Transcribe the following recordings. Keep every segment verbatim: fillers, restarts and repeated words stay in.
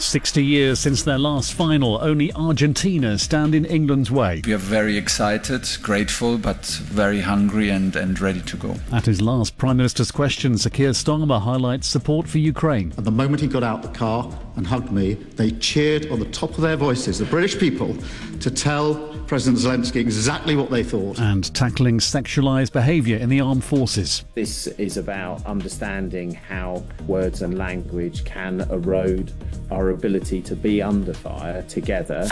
sixty years since their last final, only Argentina stand in England's way. We are very excited, grateful, but very hungry and, and ready to go. At his last Prime Minister's question, Sir Keir Starmer highlights support for Ukraine. At the moment he got out the car and hugged me, they cheered on the top of their voices, the British people, to tell President Zelensky exactly what they thought. And tackling sexualised behaviour in the armed forces. This is about understanding how words and language can erode our ability to be under fire together.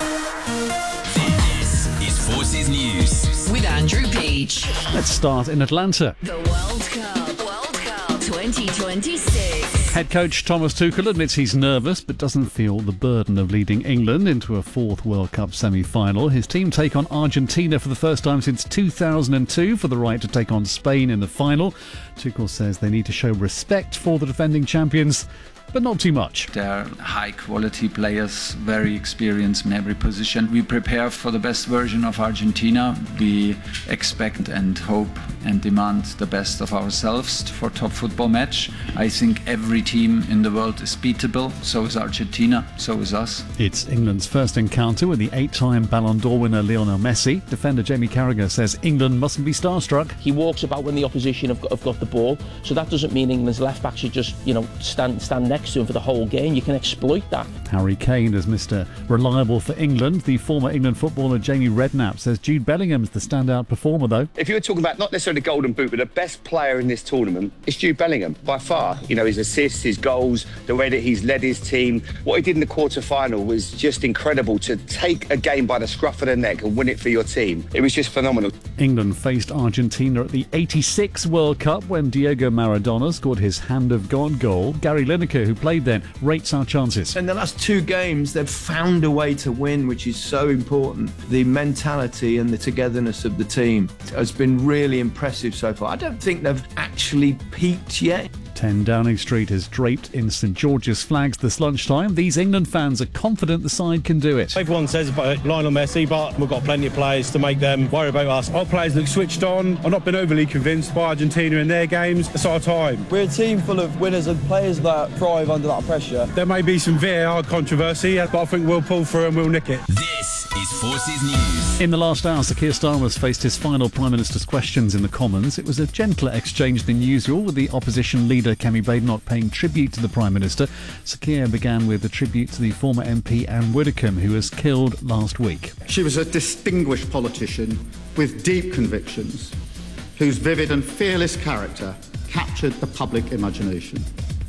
This is Forces News with Andrew Peach. Let's start in Atlanta. The World Cup, World Cup twenty twenty-six. Head coach Thomas Tuchel admits he's nervous but doesn't feel the burden of leading England into a fourth World Cup semi-final. His team take on Argentina for the first time since two thousand two for the right to take on Spain in the final. Tuchel says they need to show respect for the defending champions, but not too much. They're high-quality players, very experienced in every position. We prepare for the best version of Argentina. We expect and hope and demand the best of ourselves for top football match. I think every team in the world is beatable. So is Argentina, so is us. It's England's first encounter with the eight-time Ballon d'Or winner Lionel Messi. Defender Jamie Carragher says England mustn't be starstruck. He walks about when the opposition have got, have got the ball, so that doesn't mean England's left-back should just, you know, stand stand next to him for the whole game. You can exploit that. Harry Kane is Mister Reliable for England. The former England footballer Jamie Redknapp says Jude Bellingham's the standout performer, though. If you were talking about not necessarily the Golden Boot, but the best player in this tournament, it's Jude Bellingham by far. You know, his assists, his goals, the way that he's led his team. What he did in the quarter-final was just incredible. To take a game by the scruff of the neck and win it for your team, it was just phenomenal. England faced Argentina at the eighty-six World Cup when Diego Maradona scored his hand of God goal. Gary Lineker, who played then, rates our chances. In the last two games, they've found a way to win, which is so important. The mentality and the togetherness of the team has been really impressive so far. I don't think they've actually peaked yet. ten Downing Street is draped in St George's flags this lunchtime. These England fans are confident the side can do it. Everyone says about Lionel Messi, but we've got plenty of players to make them worry about us. Our players look switched on. I've not been overly convinced by Argentina in their games. It's our time. We're a team full of winners and players that thrive under that pressure. There may be some V A R controversy, but I think we'll pull through and we'll nick it. This is Forces News. In the last hour, Sir Keir Starmer's faced his final Prime Minister's questions in the Commons. It was a gentler exchange than usual, with the opposition leader Kemi Badenoch paying tribute to the Prime Minister. Sir Keir began with a tribute to the former M P Anne Widdecombe, who was killed last week. She was a distinguished politician with deep convictions, whose vivid and fearless character captured the public imagination.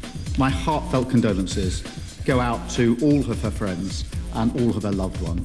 My heartfelt condolences go out to all of her friends and all of her loved ones.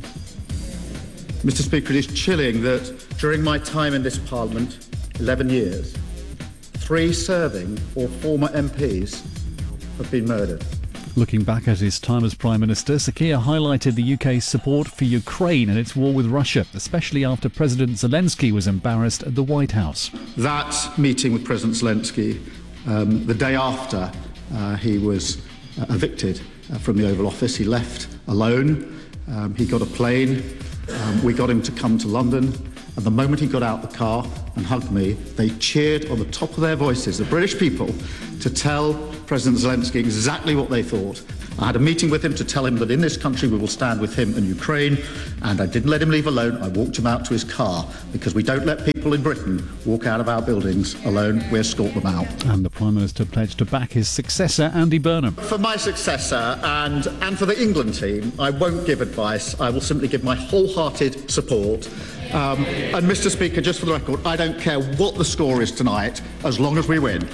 Mister Speaker, it is chilling that during my time in this Parliament, eleven years, three serving or former M Ps have been murdered. Looking back at his time as Prime Minister, Sir Keir highlighted the U K's support for Ukraine and its war with Russia, especially after President Zelensky was embarrassed at the White House. That meeting with President Zelensky, um, the day after uh, he was uh, evicted uh, from the Oval Office, he left alone. Um, he got a plane. Um, we got him to come to London. And the moment he got out the car and hugged me, they cheered on the top of their voices, the British people, to tell President Zelensky exactly what they thought. I had a meeting with him to tell him that in this country we will stand with him and Ukraine, and I didn't let him leave alone. I walked him out to his car, because we don't let people in Britain walk out of our buildings alone. We escort them out. And the Prime Minister pledged to back his successor, Andy Burnham. For my successor and, and for the England team, I won't give advice. I will simply give my wholehearted support. Um, and Mister Speaker, just for the record, I don't care what the score is tonight, as long as we win.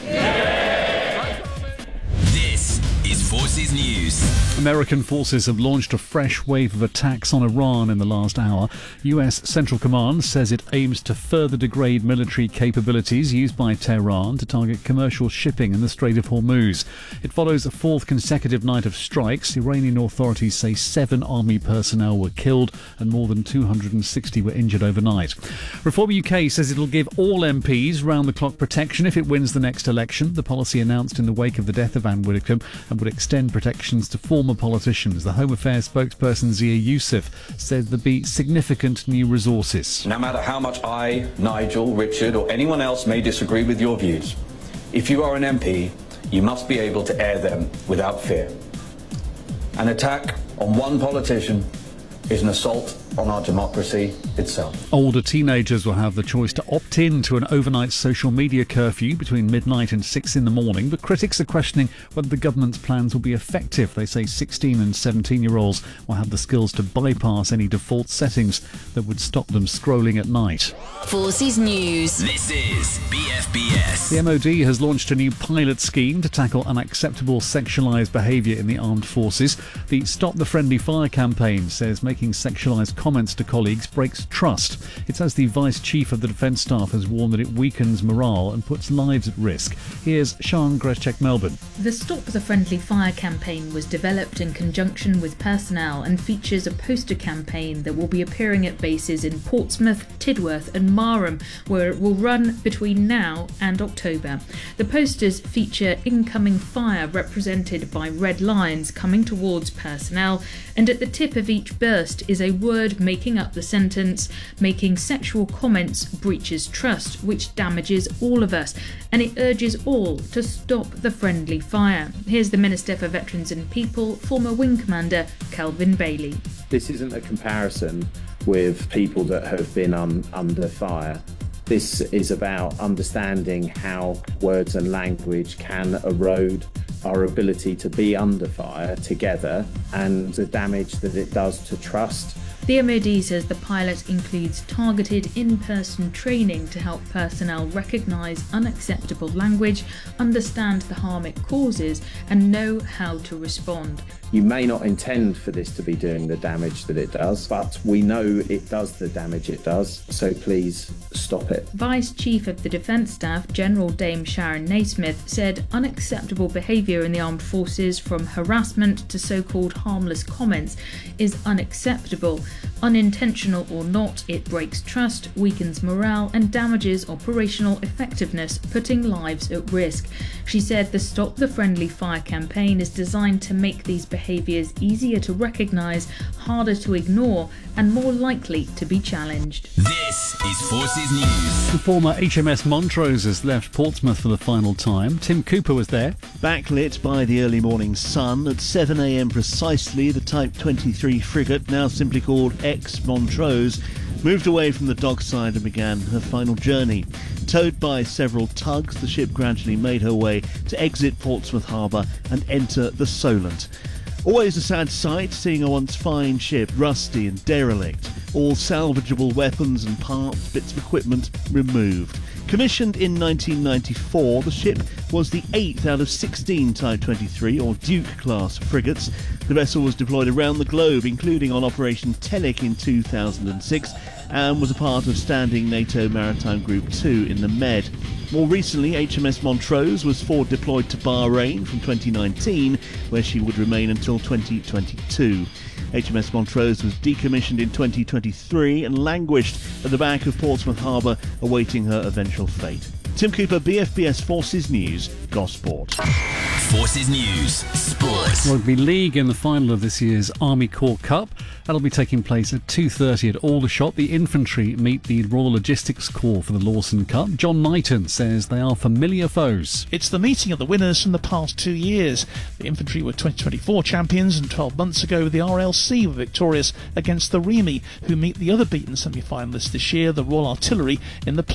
This is Forces News. American forces have launched a fresh wave of attacks on Iran in the last hour. U S Central Command says it aims to further degrade military capabilities used by Tehran to target commercial shipping in the Strait of Hormuz. It follows a fourth consecutive night of strikes. Iranian authorities say seven army personnel were killed and more than two hundred sixty were injured overnight. Reform U K says it'll give all M Ps round-the-clock protection if it wins the next election. The policy announced in the wake of the death of Anne Widdecombe and would extend protections to former politicians. The Home Affairs spokesperson Zia Youssef said there'd be significant new resources. No matter how much I, Nigel, Richard or anyone else may disagree with your views, if you are an M P, you must be able to air them without fear. An attack on one politician is an assault on our democracy itself. Older teenagers will have the choice to opt in to an overnight social media curfew between midnight and six in the morning, but critics are questioning whether the government's plans will be effective. They say sixteen and seventeen-year-olds will have the skills to bypass any default settings that would stop them scrolling at night. Forces News. This is B F B S. The M O D has launched a new pilot scheme to tackle unacceptable sexualised behaviour in the armed forces. The Stop the Friendly Fire campaign says making sexualised comments to colleagues breaks trust. It says the Vice Chief of the Defence Staff has warned that it weakens morale and puts lives at risk. Here's Sian Greszczyk-Melbourne. The Stop the Friendly Fire campaign was developed in conjunction with personnel and features a poster campaign that will be appearing at bases in Portsmouth, Tidworth and Marham, where it will run between now and October. The posters feature incoming fire represented by red lines coming towards personnel, and at the tip of each burst is a word making up the sentence, making sexual comments breaches trust, which damages all of us, and it urges all to stop the friendly fire. Here's the Minister for Veterans and People, former Wing Commander Kelvin Bailey. This isn't a comparison with people that have been un- under fire. This is about understanding how words and language can erode our ability to be under fire together and the damage that it does to trust. The M O D says the pilot includes targeted in-person training to help personnel recognise unacceptable language, understand the harm it causes, and know how to respond. You may not intend for this to be doing the damage that it does, but we know it does the damage it does, so please stop it. Vice Chief of the Defence Staff, General Dame Sharon Naismith, said unacceptable behaviour in the armed forces, from harassment to so-called harmless comments, is unacceptable. Unintentional or not, it breaks trust, weakens morale and damages operational effectiveness, putting lives at risk. She said the Stop the Friendly Fire campaign is designed to make these behaviours easier to recognise, harder to ignore and more likely to be challenged. This is Forces News. The former H M S Montrose has left Portsmouth for the final time. Tim Cooper was there. Backlit by the early morning sun at seven a.m. precisely, the Type twenty-three frigate, now simply called Ex-Montrose, moved away from the dockside and began her final journey. Towed by several tugs, the ship gradually made her way to exit Portsmouth Harbour and enter the Solent. Always a sad sight, seeing a once fine ship rusty and derelict, all salvageable weapons and parts, bits of equipment removed. Commissioned in nineteen ninety-four, the ship was the eighth out of sixteen Type twenty-three or Duke-class frigates. The vessel was deployed around the globe, including on Operation Telic in two thousand six, and was a part of standing NATO Maritime Group two in the Med. More recently, H M S Montrose was forward deployed to Bahrain from twenty nineteen, where she would remain until twenty twenty-two. H M S Montrose was decommissioned in twenty twenty-three and languished at the back of Portsmouth Harbour, awaiting her eventual fate. Tim Cooper, B F B S Forces News, Gosport. Forces News, Sport. Rugby League in the final of this year's Army Corps Cup. That'll be taking place at two thirty at Aldershot. The infantry meet the Royal Logistics Corps for the Lawson Cup. John Knighton says they are familiar foes. It's the meeting of the winners from the past two years. The infantry were twenty twenty-four champions, and twelve months ago the R L C were victorious against the Remy, who meet the other beaten semi-finalists this year, the Royal Artillery, in the